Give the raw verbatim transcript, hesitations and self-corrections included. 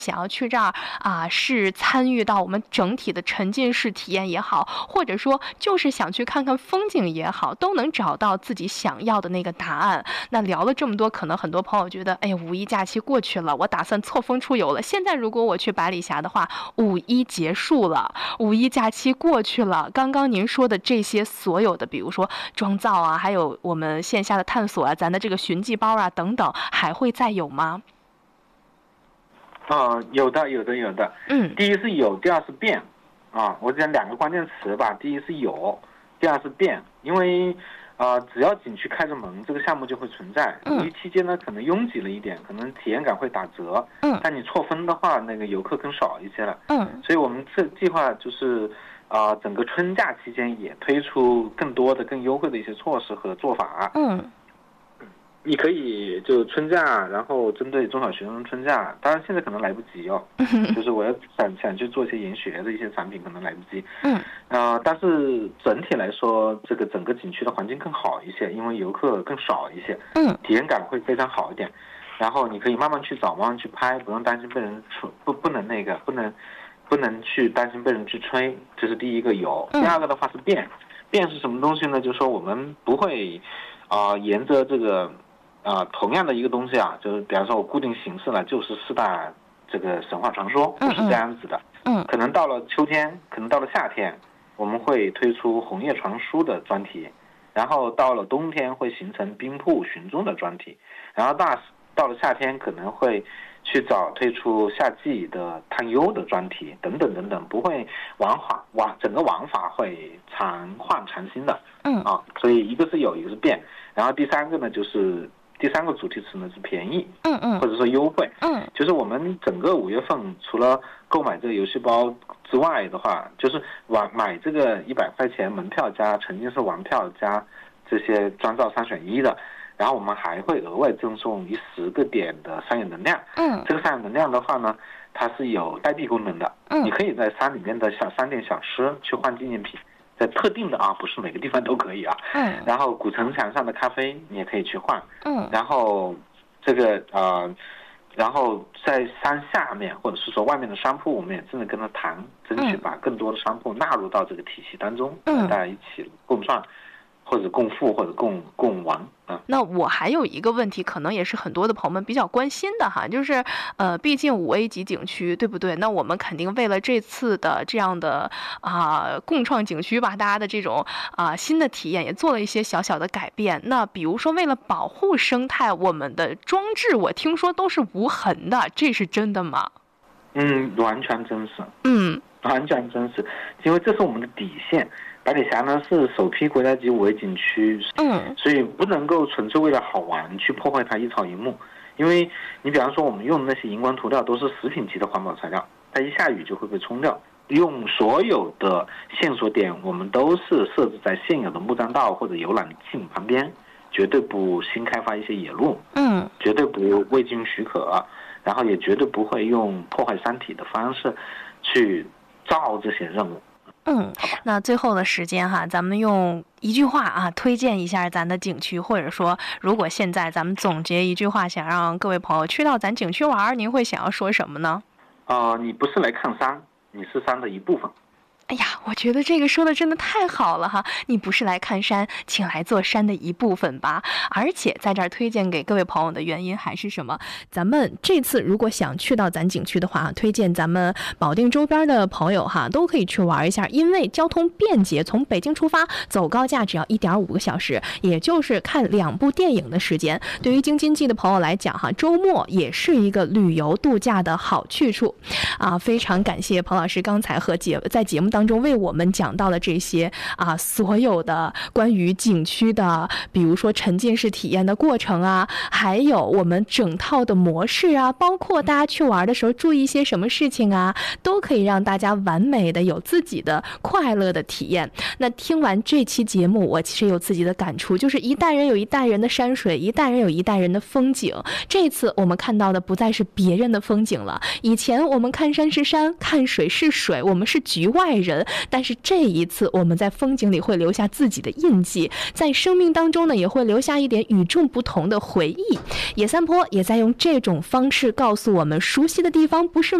想要去这儿啊，是参与到我们整体的沉浸式体验也好，或者说就是想去看看风景也好，都能找到自己想要的那个答案。那聊了这么多，可能很多朋友觉得，哎呀，五一假期过去了，我打算错峰出游了。现在如果我去百里峡的话，五一结束了，五一假期过去了，刚刚您说的这些所有的，比如说妆造啊，还有我们线下的探索啊，咱的这个寻迹包啊等等，还会再有吗？ 呃，有的，有的，有的。 嗯， 第一是有，第二是变，啊，我讲两个关键词吧。第一是有，第二是变。因为，呃，只要景区开着门，这个项目就会存在。五一期间呢，可能拥挤了一点，可能体验感会打折。 嗯， 但你错峰的话，那个游客更少一些了。 嗯， 所以我们这计划就是，啊、呃，整个春假期间也推出更多的、更优惠的一些措施和做法。 嗯。 你可以就春假，然后针对中小学生春假，当然现在可能来不及哦，就是我要想想去做一些研学的一些产品，可能来不及。 嗯， 呃，但是整体来说，这个整个景区的环境更好一些，因为游客更少一些， 嗯， 体验感会非常好一点。然后你可以慢慢去找，慢慢去拍，不用担心被人吹，不不能那个，不能不能去担心被人去吹，这是第一个有。第二个的话是变，变是什么东西呢？就是说我们不会啊、呃、沿着这个。啊、呃，同样的一个东西啊，就是比方说我固定形式了，就是四大这个神话传说，不是这样子的。 嗯， 可能到了秋天，可能到了夏天，我们会推出红叶传书的专题，然后到了冬天会形成兵铺寻踪的专题，然后到到了夏天可能会去找推出夏季的探幽的专题，等等等等，不会玩法玩整个玩法会常换常新的。 嗯啊，所以一个是有，一个是变，然后第三个呢就是。第三个主题词呢是便宜， 嗯嗯， 或者说优惠， 嗯， 就是我们整个五月份除了购买这个游戏包之外的话，就是玩买这个一百块钱门票加沉浸式玩票加这些妆造三选一的，然后我们还会额外赠送一十个点的商业能量， 嗯， 这个商业能量的话呢，它是有代币功能的， 嗯， 你可以在山里面的小商店小吃去换纪念品。在特定的啊，不是每个地方都可以啊。 嗯。 然后古城墙上的咖啡你也可以去换。 嗯。 然后这个呃，然后在山下面或者是说外面的商铺，我们也正在跟他谈，争取把更多的商铺纳入到这个体系当中，嗯，大家一起共创，或者共富，或者共共玩。 那我还有一个问题，可能也是很多的朋友们比较关心的哈，就是呃，毕竟五 A 级景区，对不对？那我们肯定为了这次的这样的啊、呃、共创景区吧，大家的这种啊、呃、新的体验也做了一些小小的改变。那比如说为了保护生态，我们的装置我听说都是无痕的，这是真的吗？ 嗯，完全真实。 嗯， 完全真实，因为这是我们的底线。百里峡呢是首批国家级五 A 景区， 嗯，所以不能够纯粹为了好玩去破坏它一草一木。因为你比方说我们用的那些荧光涂料都是食品级的环保材料，它一下雨就会被冲掉。用所有的线索点，我们都是设置在现有的木栈道或者游览径旁边，绝对不新开发一些野路， 嗯， 绝对不未经许可，然后也绝对不会用破坏山体的方式去造这些任务。 嗯，那最后的时间哈，咱们用一句话啊推荐一下咱的景区，或者说如果现在咱们总结一句话，想让各位朋友去到咱景区玩，您会想要说什么呢？ 呃，你不是来看山，你是山的一部分。 哎呀，我觉得这个说的真的太好了哈！你不是来看山，请来做山的一部分吧。而且在这儿推荐给各位朋友的原因还是什么？咱们这次如果想去到咱景区的话，推荐咱们保定周边的朋友哈，都可以去玩一下，因为交通便捷，从北京出发走高架只要一点五个小时，也就是看两部电影的时间。对于京津冀的朋友来讲哈，周末也是一个旅游度假的好去处啊！非常感谢彭老师刚才和节在节目当中。当中为我们讲到了这些啊，所有的关于景区的，比如说沉浸式体验的过程啊，还有我们整套的模式啊，包括大家去玩的时候注意一些什么事情啊，都可以让大家完美的有自己的快乐的体验。那听完这期节目，我其实有自己的感触，就是一代人有一代人的山水，一代人有一代人的风景。这次我们看到的不再是别人的风景了，以前我们看山是山，看水是水，我们是局外人。 人，但是这一次我们在风景里会留下自己的印记，在生命当中呢也会留下一点与众不同的回忆。野三坡也在用这种方式告诉我们，熟悉的地方不是